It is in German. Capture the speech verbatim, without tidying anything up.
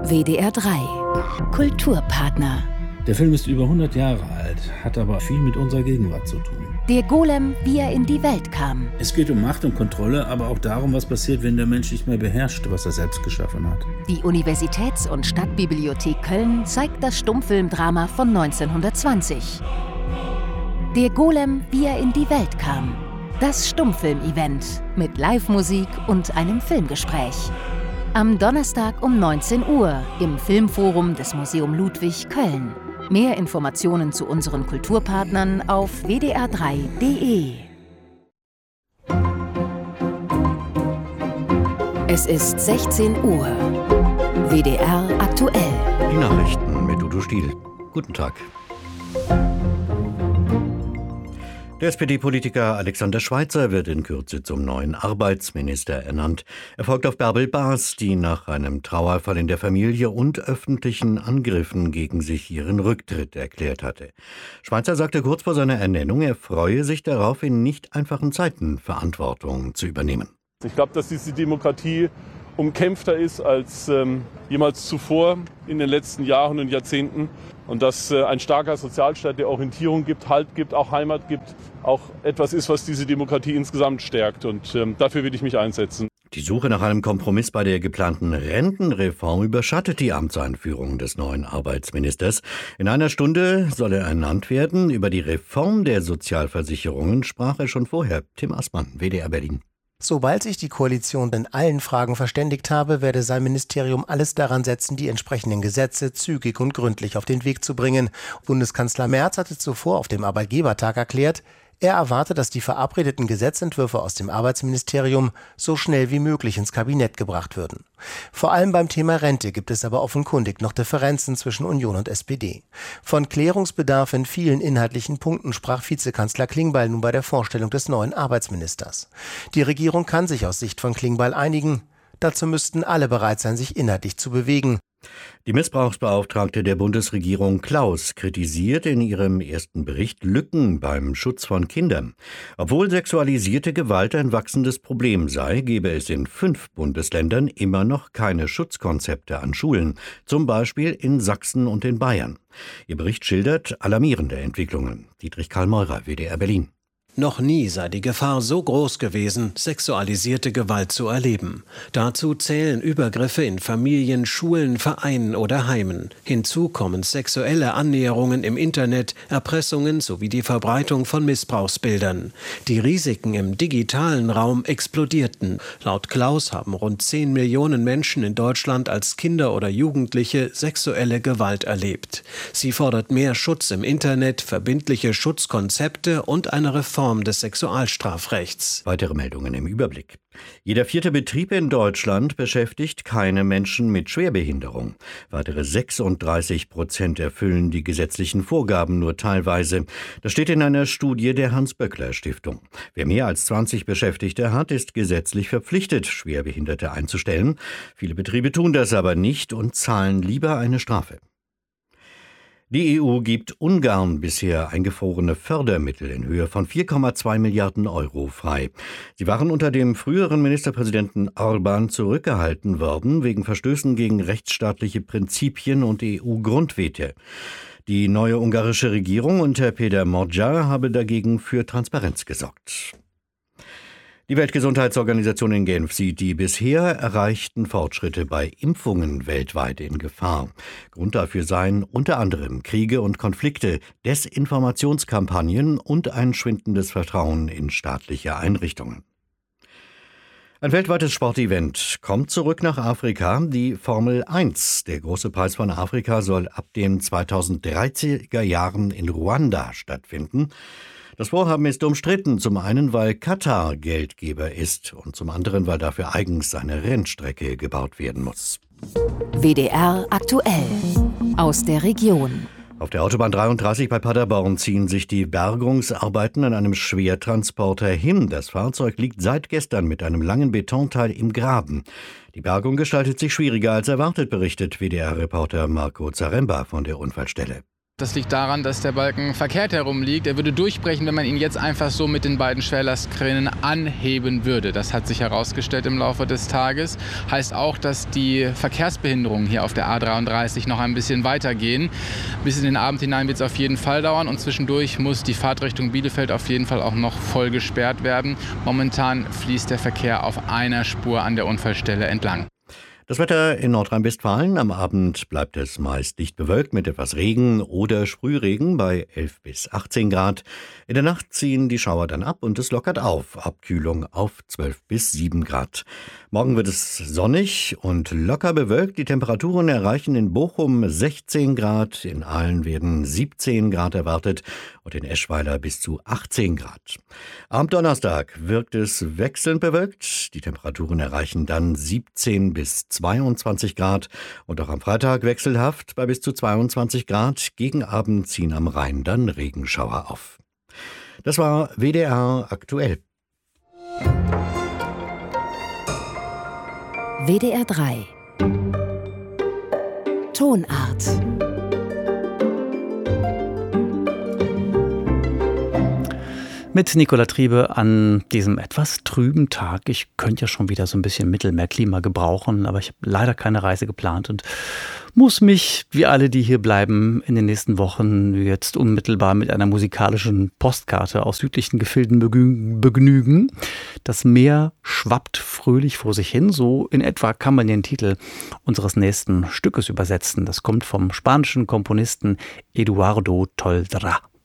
W D R drei Kulturpartner. Der Film ist über hundert Jahre alt, hat aber viel mit unserer Gegenwart zu tun. Der Golem, wie er in die Welt kam. Es geht um Macht und Kontrolle, aber auch darum, was passiert, wenn der Mensch nicht mehr beherrscht, was er selbst geschaffen hat. Die Universitäts- und Stadtbibliothek Köln zeigt das Stummfilmdrama von neunzehnhundertzwanzig. Der Golem, wie er in die Welt kam. Das Stummfilm-Event mit Live-Musik und einem Filmgespräch. Am Donnerstag um neunzehn Uhr im Filmforum des Museum Ludwig Köln. Mehr Informationen zu unseren Kulturpartnern auf w d r drei punkt d e. Es ist sechzehn Uhr. W D R aktuell. Die Nachrichten mit Udo Stiel. Guten Tag. Der S P D-Politiker Alexander Schweitzer wird in Kürze zum neuen Arbeitsminister ernannt. Er folgt auf Bärbel Baas, die nach einem Trauerfall in der Familie und öffentlichen Angriffen gegen sich ihren Rücktritt erklärt hatte. Schweitzer sagte kurz vor seiner Ernennung, er freue sich darauf, in nicht einfachen Zeiten Verantwortung zu übernehmen. Ich glaube, dass diese Demokratie umkämpfter ist als ähm, jemals zuvor in den letzten Jahren und Jahrzehnten. Und dass äh, ein starker Sozialstaat, der Orientierung gibt, Halt gibt, auch Heimat gibt, auch etwas ist, was diese Demokratie insgesamt stärkt. Und ähm, dafür will ich mich einsetzen. Die Suche nach einem Kompromiss bei der geplanten Rentenreform überschattet die Amtseinführung des neuen Arbeitsministers. In einer Stunde soll er ernannt werden. Über die Reform der Sozialversicherungen sprach er schon vorher. Tim Aßmann, W D R Berlin. Sobald sich die Koalition in allen Fragen verständigt habe, werde sein Ministerium alles daran setzen, die entsprechenden Gesetze zügig und gründlich auf den Weg zu bringen. Bundeskanzler Merz hatte zuvor auf dem Arbeitgebertag erklärt, er erwarte, dass die verabredeten Gesetzentwürfe aus dem Arbeitsministerium so schnell wie möglich ins Kabinett gebracht würden. Vor allem beim Thema Rente gibt es aber offenkundig noch Differenzen zwischen Union und S P D. Von Klärungsbedarf in vielen inhaltlichen Punkten sprach Vizekanzler Klingbeil nun bei der Vorstellung des neuen Arbeitsministers. Die Regierung kann sich aus Sicht von Klingbeil einigen. Dazu müssten alle bereit sein, sich inhaltlich zu bewegen. Die Missbrauchsbeauftragte der Bundesregierung Klaus kritisiert in ihrem ersten Bericht Lücken beim Schutz von Kindern. Obwohl sexualisierte Gewalt ein wachsendes Problem sei, gebe es in fünf Bundesländern immer noch keine Schutzkonzepte an Schulen, zum Beispiel in Sachsen und in Bayern. Ihr Bericht schildert alarmierende Entwicklungen. Dietrich Karl Meurer, W D R Berlin. Noch nie sei die Gefahr so groß gewesen, sexualisierte Gewalt zu erleben. Dazu zählen Übergriffe in Familien, Schulen, Vereinen oder Heimen. Hinzu kommen sexuelle Annäherungen im Internet, Erpressungen sowie die Verbreitung von Missbrauchsbildern. Die Risiken im digitalen Raum explodierten. Laut Klaus haben rund zehn Millionen Menschen in Deutschland als Kinder oder Jugendliche sexuelle Gewalt erlebt. Sie fordert mehr Schutz im Internet, verbindliche Schutzkonzepte und eine Reform des Sexualstrafrechts. Weitere Meldungen im Überblick. Jeder vierte Betrieb in Deutschland beschäftigt keine Menschen mit Schwerbehinderung. Weitere sechsunddreißig Prozent erfüllen die gesetzlichen Vorgaben nur teilweise. Das steht in einer Studie der Hans-Böckler-Stiftung. Wer mehr als zwanzig Beschäftigte hat, ist gesetzlich verpflichtet, Schwerbehinderte einzustellen. Viele Betriebe tun das aber nicht und zahlen lieber eine Strafe. Die E U gibt Ungarn bisher eingefrorene Fördermittel in Höhe von vier Komma zwei Milliarden Euro frei. Sie waren unter dem früheren Ministerpräsidenten Orbán zurückgehalten worden wegen Verstößen gegen rechtsstaatliche Prinzipien und E U-Grundwerte. Die neue ungarische Regierung unter Péter Magyar habe dagegen für Transparenz gesorgt. Die Weltgesundheitsorganisation in Genf sieht die bisher erreichten Fortschritte bei Impfungen weltweit in Gefahr. Grund dafür seien unter anderem Kriege und Konflikte, Desinformationskampagnen und ein schwindendes Vertrauen in staatliche Einrichtungen. Ein weltweites Sportevent kommt zurück nach Afrika, die Formel eins. Der große Preis von Afrika soll ab den zweitausenddreißiger Jahren in Ruanda stattfinden. Das Vorhaben ist umstritten, zum einen, weil Katar Geldgeber ist und zum anderen, weil dafür eigens eine Rennstrecke gebaut werden muss. W D R aktuell aus der Region. Auf der Autobahn dreiunddreißig bei Paderborn ziehen sich die Bergungsarbeiten an einem Schwertransporter hin. Das Fahrzeug liegt seit gestern mit einem langen Betonteil im Graben. Die Bergung gestaltet sich schwieriger als erwartet, berichtet W D R-Reporter Marco Zaremba von der Unfallstelle. Das liegt daran, dass der Balken verkehrt herum liegt. Er würde durchbrechen, wenn man ihn jetzt einfach so mit den beiden Schwerlastkränen anheben würde. Das hat sich herausgestellt im Laufe des Tages. Heißt auch, dass die Verkehrsbehinderungen hier auf der A dreiunddreißig noch ein bisschen weitergehen. Bis in den Abend hinein wird es auf jeden Fall dauern und zwischendurch muss die Fahrt Richtung Bielefeld auf jeden Fall auch noch voll gesperrt werden. Momentan fließt der Verkehr auf einer Spur an der Unfallstelle entlang. Das Wetter in Nordrhein-Westfalen. Am Abend bleibt es meist dicht bewölkt mit etwas Regen oder Sprühregen bei elf bis achtzehn Grad. In der Nacht ziehen die Schauer dann ab und es lockert auf. Abkühlung auf zwölf bis sieben Grad. Morgen wird es sonnig und locker bewölkt. Die Temperaturen erreichen in Bochum sechzehn Grad, in Aalen werden siebzehn Grad erwartet und in Eschweiler bis zu achtzehn Grad. Am Donnerstag wirkt es wechselnd bewölkt. Die Temperaturen erreichen dann siebzehn bis zweiundzwanzig Grad und auch am Freitag wechselhaft bei bis zu zweiundzwanzig Grad. Gegen Abend ziehen am Rhein dann Regenschauer auf. Das war W D R aktuell. W D R drei Tonart. Mit Nicola Triebe an diesem etwas trüben Tag. Ich könnte ja schon wieder so ein bisschen Mittelmeerklima gebrauchen, aber ich habe leider keine Reise geplant und muss mich, wie alle, die hier bleiben, in den nächsten Wochen jetzt unmittelbar mit einer musikalischen Postkarte aus südlichen Gefilden begnügen. Das Meer schwappt fröhlich vor sich hin, so in etwa kann man den Titel unseres nächsten Stückes übersetzen. Das kommt vom spanischen Komponisten Eduardo Toldrá.